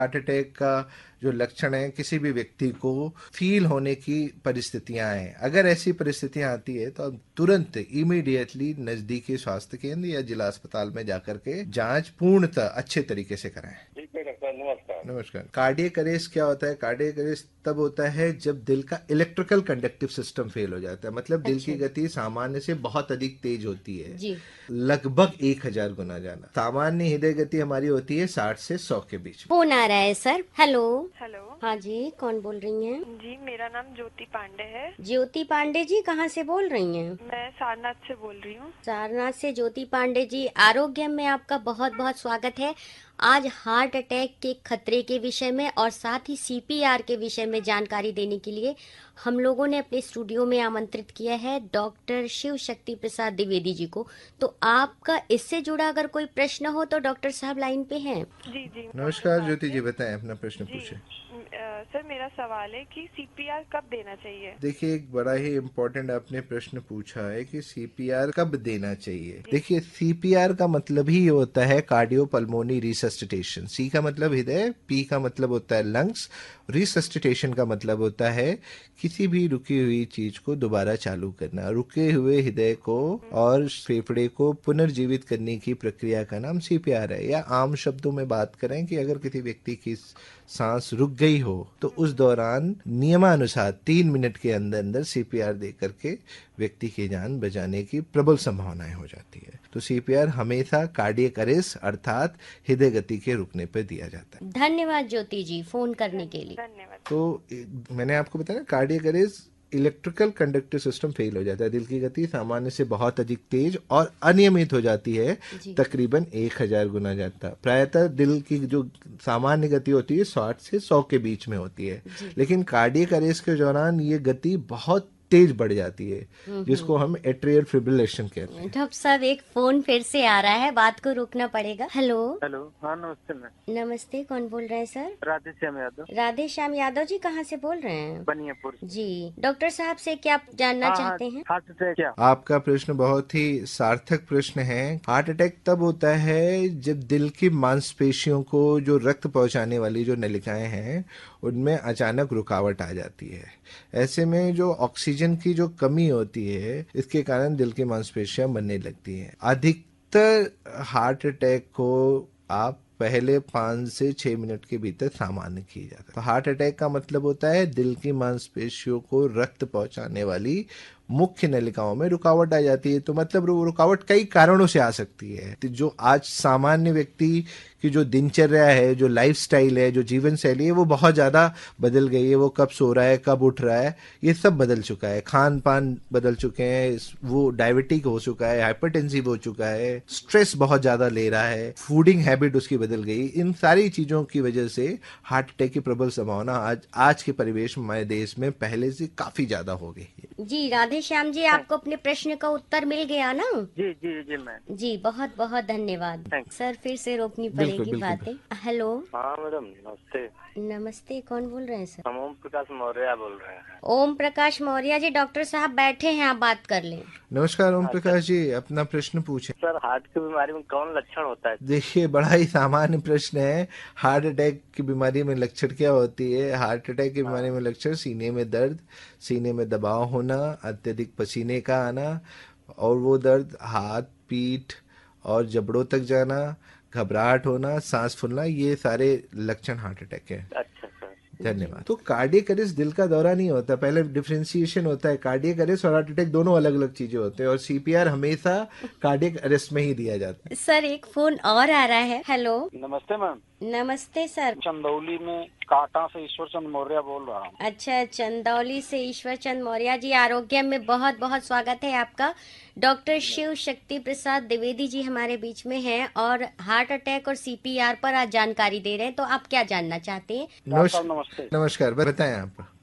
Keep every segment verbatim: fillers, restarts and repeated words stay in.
Heart attack का जो लक्षण है किसी भी व्यक्ति को फील होने की परिस्थितियां हैं। अगर ऐसी परिस्थितियां आती है तो आप तुरंत इमीडिएटली नजदीकी स्वास्थ्य केंद्र या जिला अस्पताल में जाकर के जांच पूर्णतः अच्छे तरीके से कराएं। ठीक है डॉक्टर, नमस्कार। नमस्कार। कार्डियक अरेस्ट क्या होता है? कार्डियक अरेस्ट तब होता है जब दिल का इलेक्ट्रिकल कंडक्टिव सिस्टम फेल हो जाता है, मतलब दिल अच्छा। की गति सामान्य से बहुत अधिक तेज होती है, जी। लगभग एक हजार गुना ज्यादा। सामान्य हृदय गति हमारी होती है साठ से सौ के बीच में। फोन आ रहा है सर। हेलो। हेलो। हाँ जी, कौन बोल रही हैं? जी, मेरा नाम ज्योति पांडे है। ज्योति पांडे जी, कहाँ से बोल रही हैं? मैं सारनाथ से बोल रही हूँ। सारनाथ से ज्योति पांडे जी, आरोग्य में आपका बहुत बहुत स्वागत है। आज हार्ट अटैक के खतरे के विषय में और साथ ही सीपीआर के विषय में जानकारी देने के लिए हम लोगों ने अपने स्टूडियो में आमंत्रित किया है डॉक्टर शिव शक्ति प्रसाद द्विवेदी जी को। तो आपका इससे जुड़ा अगर कोई प्रश्न हो तो डॉक्टर साहब लाइन पे हैं। जी जी। नमस्कार ज्योति जी, बताएं अपना प्रश्न जी पूछे। अ, सर, मेरा सवाल है कि सीपीआर कब देना चाहिए? देखिए, एक बड़ा ही इम्पोर्टेंट आपने प्रश्न पूछा है कि सीपीआर कब देना चाहिए। देखिए, सीपीआर का मतलब ही होता है कार्डियो पल्मोनी रिसस्टिटेशन। सी का मतलब हृदय, पी का मतलब होता है लंग्स, रिसस्टिटेशन का मतलब होता है किसी भी रुकी हुई चीज को दोबारा चालू करना। रुके हुए हृदय को और फेफड़े को पुनर्जीवित करने की प्रक्रिया का नाम सीपीआर है। या आम शब्दों में बात करें कि अगर किसी व्यक्ति की सांस रुक गई हो तो उस दौरान नियमानुसार तीन मिनट के अंदर अंदर सीपीआर दे करके व्यक्ति की जान बचाने की प्रबल संभावनाएं हो जाती है। तो सीपीआर हमेशा कार्डियक अरेस्ट अर्थात हृदय गति के रुकने पर दिया जाता है। धन्यवाद ज्योति जी फोन करने के लिए। धन्यवाद। तो ए, मैंने आपको बताया cardiac arrest electrical conductive system fail हो जाता है। दिल की गति सामान्य से बहुत अधिक तेज और अनियमित हो जाती है, तकरीबन एक हजार गुना जाता। प्रायतः दिल की जो सामान्य गति होती है साठ से सौ के बीच में होती है, लेकिन कार्डियक अरेस्ट के दौरान ये गति बहुत तेज बढ़ जाती है, जिसको हम एट्रियल फिब्रिलेशन कहते हैं। डॉक्टर साहब एक फोन फिर से आ रहा है, बात को रोकना पड़ेगा। हेलो। हेलो, हाँ नमस्ते मैम। नमस्ते, कौन बोल रहे हैं सर? राधे श्याम यादव। राधे श्याम यादव जी, कहाँ से बोल रहे हैं? बनियापुर। जी, डॉक्टर साहब से क्या जानना हाँ, चाहते हैं? हार्ट अटैक क्या? आपका प्रश्न बहुत ही सार्थक प्रश्न है। हार्ट अटैक तब होता है जब दिल की मांसपेशियों को जो रक्त पहुंचाने वाली जो नलिकाएं हैं उनमें अचानक रुकावट आ जाती है। ऐसे में जो ऑक्सीजन की जो कमी होती है इसके कारण दिल की मांसपेशियां बनने लगती हैं। अधिकतर हार्ट अटैक को आप पहले पाँच से छह मिनट के भीतर सामान्य किया जाता है। तो हार्ट अटैक का मतलब होता है दिल की मांसपेशियों को रक्त पहुंचाने वाली मुख्य नलिकाओं में रुकावट आ जाती है। तो मतलब वो रुकावट कई कारणों से आ सकती है। तो जो आज सामान्य व्यक्ति की जो दिनचर्या है, जो लाइफस्टाइल है, जो जीवन शैली है, वो बहुत ज्यादा बदल गई है। वो कब सो रहा है, कब उठ रहा है, ये सब बदल चुका है। खान पान बदल चुके हैं, वो डायबिटिक हो चुका है, हाइपरटेंसिव हो चुका है, स्ट्रेस बहुत ज्यादा ले रहा है, फूडिंग हैबिट उसकी बदल गई। इन सारी चीजों की वजह से हार्ट अटैक की प्रबल संभावना आज आज के परिवेश में हमारे देश में पहले से काफी ज्यादा हो गई है। जी राधे श्याम जी, आपको अपने प्रश्न का उत्तर मिल गया ना? जी जी जी मैम। जी बहुत बहुत धन्यवाद। Thanks. सर फिर से रोकनी बिल्कुल, पड़ेगी बिल्कुल। बातें। हेलो। हाँ मैडम, नमस्ते। नमस्ते, कौन बोल रहे हैं सर? हम ओम प्रकाश मौर्य बोल रहे हैं। ओम प्रकाश मौर्य जी, डॉक्टर साहब बैठे हैं, आप बात कर लें। नमस्कार ओम प्रकाश जी, अपना प्रश्न पूछें। सर, हार्ट की बीमारी में कौन लक्षण होता है? देखिए, बड़ा ही सामान्य प्रश्न है। हार्ट अटैक की बीमारी में लक्षण क्या होती है? हार्ट अटैक की बीमारी में लक्षण सीने में दर्द, सीने में दबाव होना, अत्यधिक पसीने का आना और वो दर्द हाथ, पीठ और जबड़ों तक जाना, घबराहट होना, सांस फूलना, ये सारे लक्षण हार्ट अटैक है। अच्छा सर, धन्यवाद। तो कार्डियक अरेस्ट दिल का दौरा नहीं होता, पहले डिफरेंशिएशन होता है। कार्डियक अरेस्ट और हार्ट अटैक दोनों अलग अलग चीजें होते हैं और सीपीआर हमेशा कार्डियक अरेस्ट में ही दिया जाता है। सर एक फोन और आ रहा है। हेलो। नमस्ते मैम। नमस्ते सर। चंदौली में काटा से ईश्वर चंद मौर्य बोल रहा हूँ। अच्छा, चंदौली से ईश्वर चंद मौर्य जी, आरोग्य में बहुत बहुत स्वागत है आपका। डॉक्टर शिव शक्ति प्रसाद द्विवेदी जी हमारे बीच में हैं और हार्ट अटैक और सीपीआर पर आज जानकारी दे रहे हैं। तो आप क्या जानना चाहते हैं? डॉक्टर साहब नमस्ते। नमस्कार, बताएं आप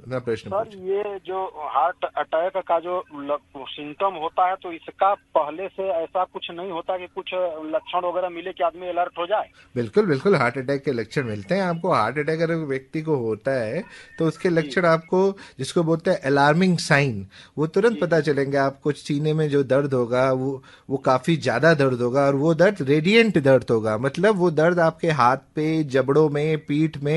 अपना प्रश्न सर पूछिए। ये जो हार्ट अटैक का जो सिम्टम होता है तो इसका पहले से ऐसा कुछ नहीं होता कि कुछ लक्षण वगैरह मिले कि आदमी अलर्ट हो जाए? बिल्कुल बिल्कुल, हार्ट अटैक के लक्षण मिलते हैं आपको। हार्ट अटैक अगर व्यक्ति को होता है तो उसके जी लक्षण आपको, जिसको बोलते हैं अलार्मिंग साइन, वो तुरंत जी पता जी चलेंगे आपको। सीने में जो दर्द होगा वो वो काफी ज्यादा दर्द होगा, और वो दर्द रेडिएंट दर्द होगा, मतलब वो दर्द आपके हाथ पे, जबड़ों में, पीठ में